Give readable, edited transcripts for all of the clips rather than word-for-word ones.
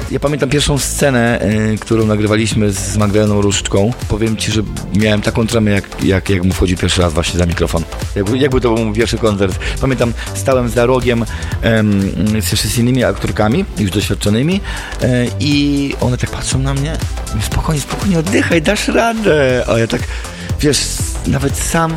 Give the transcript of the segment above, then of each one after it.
Ja pamiętam pierwszą scenę, którą nagrywaliśmy z Magdaleną Różczką. Powiem ci, że miałem taką tremę, jak mu wchodził pierwszy raz właśnie za mikrofon. Jakby to był mój pierwszy koncert. Pamiętam, stałem za rogiem z innymi aktorkami, już doświadczonymi i one tak patrzą na mnie. Spokojnie, oddychaj, dasz radę. A ja tak, wiesz, nawet sam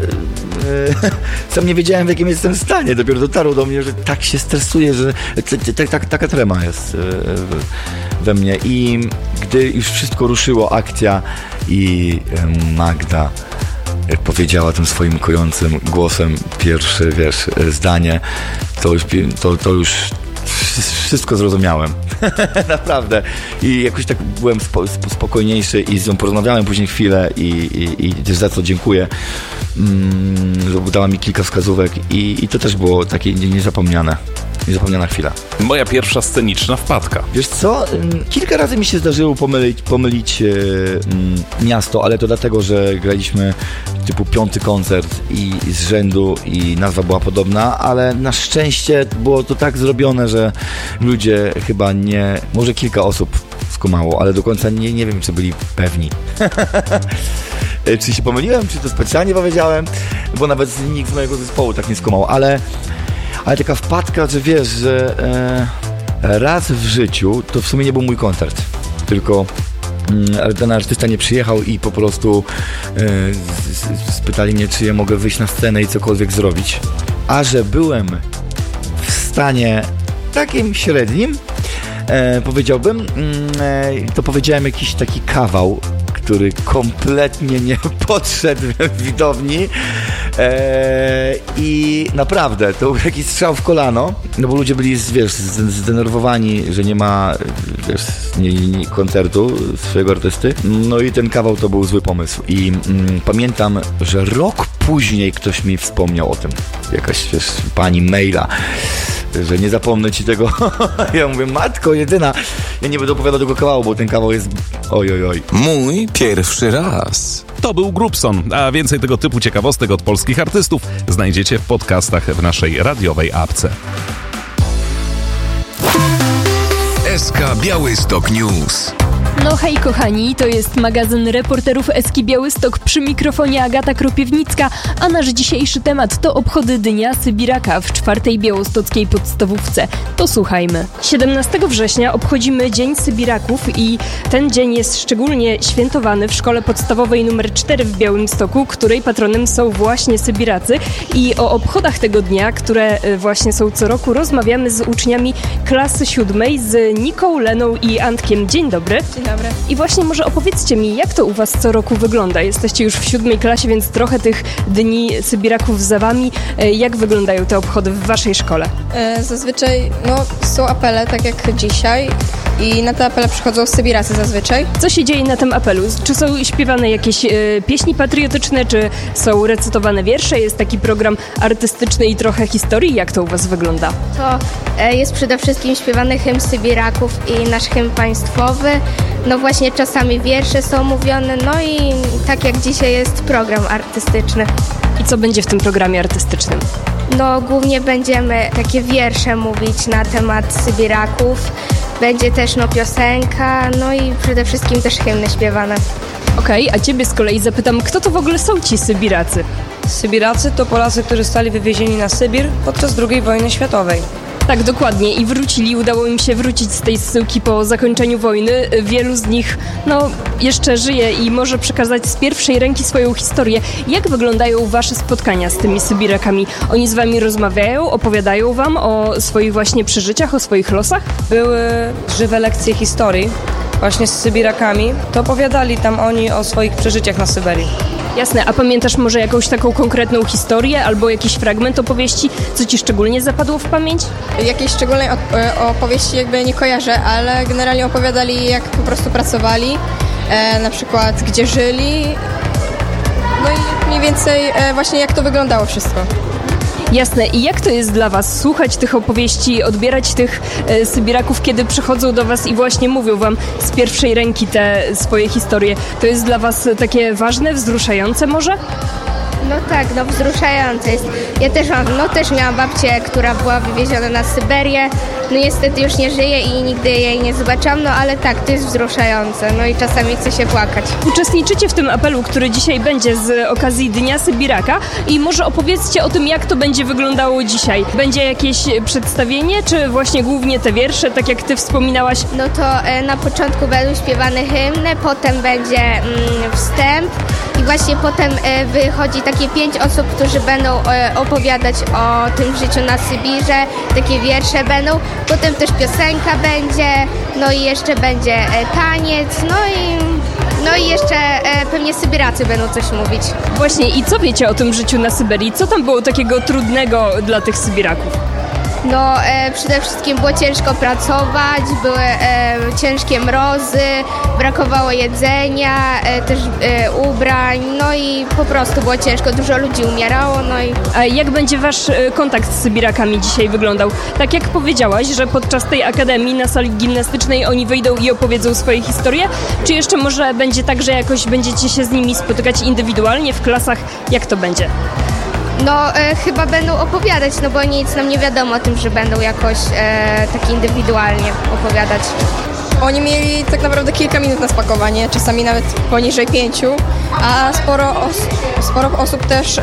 nie wiedziałem, w jakim jestem stanie. Dopiero dotarło do mnie, że tak się stresuję, że taka trema jest we mnie. I gdy już wszystko ruszyło, akcja i Magda powiedziała tym swoim kojącym głosem pierwsze, zdanie, to już wszystko zrozumiałem. Naprawdę. I jakoś tak byłem spokojniejszy i z nią porozmawiałem później chwilę i też za co dziękuję, że dała mi kilka wskazówek i to też było takie niezapomniana chwila. Moja pierwsza sceniczna wpadka. Wiesz co? Kilka razy mi się zdarzyło pomylić miasto, ale to dlatego, że graliśmy typu 5. koncert i z rzędu i nazwa była podobna, ale na szczęście było to tak zrobione, że ludzie chyba nie, może kilka osób skumało, ale do końca nie wiem, czy byli pewni. Czy się pomyliłem, czy to specjalnie powiedziałem, bo nawet nikt z mojego zespołu tak nie skumał, ale taka wpadka, że wiesz, że raz w życiu to w sumie nie był mój koncert, tylko ten artysta nie przyjechał i po prostu spytali mnie, czy ja mogę wyjść na scenę i cokolwiek zrobić. A że byłem w stanie takim średnim, powiedziałbym, to powiedziałem jakiś taki kawał, który kompletnie nie podszedł w widowni i naprawdę to był jakiś strzał w kolano, no bo ludzie byli, wiesz, zdenerwowani, że nie ma, wiesz, koncertu swojego artysty, no i ten kawał to był zły pomysł i pamiętam, że rok później ktoś mi wspomniał o tym, jakaś, wiesz, pani maila, że nie zapomnę ci tego. Ja mówię, matko jedyna, ja nie będę opowiadał tego kawału, bo ten kawał jest oj. Mój pierwszy raz. To był Grubson, a więcej tego typu ciekawostek od polskich artystów znajdziecie w podcastach w naszej radiowej apce. SK Białystok News. No hej kochani, to jest magazyn reporterów SK Białystok, przy mikrofonie Agata Kropiewnicka, a nasz dzisiejszy temat to obchody Dnia Sybiraka w 4. białostockiej podstawówce. To słuchajmy. 17 września obchodzimy Dzień Sybiraków i ten dzień jest szczególnie świętowany w szkole podstawowej nr 4 w Białymstoku, której patronem są właśnie Sybiracy i o obchodach tego dnia, które właśnie są co roku, rozmawiamy z uczniami klasy 7 z Niką, Leną i Antkiem. Dzień dobry. Dzień dobry. I właśnie może opowiedzcie mi, jak to u was co roku wygląda? Jesteście już w 7 klasie, więc trochę tych dni Sybiraków za wami. Jak wyglądają te obchody w waszej szkole? Zazwyczaj są apele, tak jak dzisiaj, i na te apele przychodzą Sybiracy zazwyczaj. Co się dzieje na tym apelu? Czy są śpiewane jakieś pieśni patriotyczne, czy są recytowane wiersze? Jest taki program artystyczny i trochę historii? Jak to u was wygląda? To jest przede wszystkim śpiewany hymn Sybiraków i nasz hymn państwowy. No właśnie czasami wiersze są mówione, no i tak jak dzisiaj jest program artystyczny. I co będzie w tym programie artystycznym? No głównie będziemy takie wiersze mówić na temat Sybiraków. Będzie też piosenka, no i przede wszystkim też hymny śpiewane. Okej, a ciebie z kolei zapytam, kto to w ogóle są ci Sybiracy? Sybiracy to Polacy, którzy zostali wywiezieni na Sybir podczas II wojny światowej. Tak, dokładnie. I wrócili, udało im się wrócić z tej zsyłki po zakończeniu wojny. Wielu z nich, jeszcze żyje i może przekazać z pierwszej ręki swoją historię. Jak wyglądają wasze spotkania z tymi Sybirakami? Oni z wami rozmawiają, opowiadają wam o swoich właśnie przeżyciach, o swoich losach? Były żywe lekcje historii właśnie z Sybirakami. To opowiadali tam oni o swoich przeżyciach na Syberii. Jasne, a pamiętasz może jakąś taką konkretną historię albo jakiś fragment opowieści, co ci szczególnie zapadło w pamięć? Jakiejś szczególnej opowieści jakby nie kojarzę, ale generalnie opowiadali, jak po prostu pracowali, na przykład gdzie żyli, no i mniej więcej właśnie jak to wyglądało wszystko. Jasne. I jak to jest dla was słuchać tych opowieści, odbierać tych Sybiraków, kiedy przychodzą do was i właśnie mówią wam z pierwszej ręki te swoje historie? To jest dla was takie ważne, wzruszające może? No tak, no wzruszające jest. Ja też miałam babcię, która była wywieziona na Syberię. No niestety już nie żyje i nigdy jej nie zobaczyłam, no ale tak, to jest wzruszające. No i czasami chce się płakać. Uczestniczycie w tym apelu, który dzisiaj będzie z okazji Dnia Sybiraka i może opowiedzcie o tym, jak to będzie wyglądało dzisiaj. Będzie jakieś przedstawienie, czy właśnie głównie te wiersze, tak jak ty wspominałaś? No to na początku będą śpiewane hymny, potem będzie wstęp i właśnie potem wychodzi takie 5 osób, którzy będą opowiadać o tym życiu na Sybirze, takie wiersze będą, potem też piosenka będzie, no i jeszcze będzie taniec, no i jeszcze pewnie Sybiracy będą coś mówić. Właśnie, i co wiecie o tym życiu na Syberii? Co tam było takiego trudnego dla tych Sybiraków? No przede wszystkim było ciężko pracować, były ciężkie mrozy, brakowało jedzenia, też ubrań, no i po prostu było ciężko, dużo ludzi umierało, no i... A jak będzie wasz kontakt z Sybirakami dzisiaj wyglądał? Tak jak powiedziałaś, że podczas tej akademii na sali gimnastycznej oni wyjdą i opowiedzą swoje historie, czy jeszcze może będzie tak, że jakoś będziecie się z nimi spotykać indywidualnie w klasach? Jak to będzie? No chyba będą opowiadać, no bo nic nam nie wiadomo o tym, że będą jakoś tak indywidualnie opowiadać. Oni mieli tak naprawdę kilka minut na spakowanie, czasami nawet poniżej 5, a sporo osób też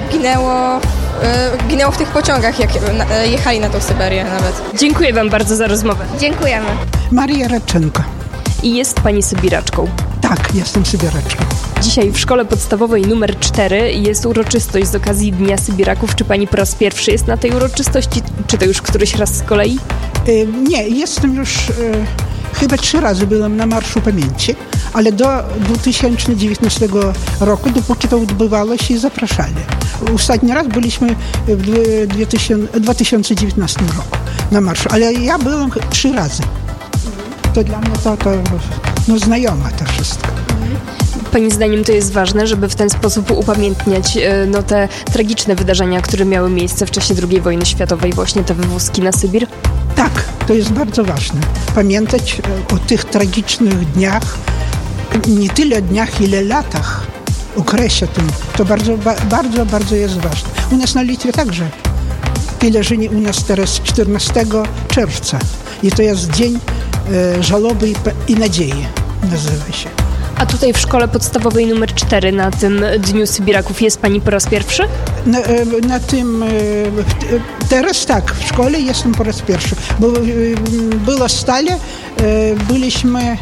ginęło w tych pociągach, jak jechali na tą Syberię nawet. Dziękuję wam bardzo za rozmowę. Dziękujemy. Maria Radczenko. I jest pani Sybiraczką. Tak, jestem Sybiraczką. Dzisiaj w szkole podstawowej numer 4 jest uroczystość z okazji Dnia Sybiraków. Czy pani po raz pierwszy jest na tej uroczystości, czy to już któryś raz z kolei? Nie, jestem już... Chyba 3 razy byłem na Marszu Pamięci, ale do 2019 roku, dopóki to odbywało się, zapraszali. Ostatni raz byliśmy w 2019 roku na Marszu, ale ja byłem 3 razy. To dla mnie to znajome to wszystko. Pani zdaniem to jest ważne, żeby w ten sposób upamiętniać te tragiczne wydarzenia, które miały miejsce w czasie II wojny światowej, właśnie te wywózki na Sybir? Tak, to jest bardzo ważne. Pamiętać o tych tragicznych dniach, nie tyle dniach, ile latach, okresie tym. To bardzo jest ważne. U nas na Litwie także. Tyle, że nie u nas teraz 14 czerwca. I to jest Dzień Żałoby i Nadziei, nazywa się. A tutaj w szkole podstawowej numer 4 na tym Dniu Sybiraków jest pani po raz pierwszy? Na tym teraz tak, w szkole jestem po raz pierwszy. Bo było stale, byliśmy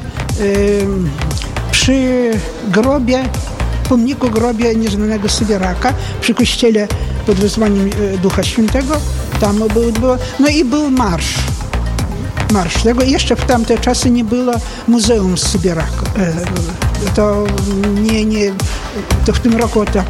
przy pomniku grobie nieznanego Sybiraka, przy kościele pod wezwaniem Ducha Świętego. Tam było, no i był marsz. Tego jeszcze w tamte czasy nie było Muzeum Sybiraka. To w tym roku tak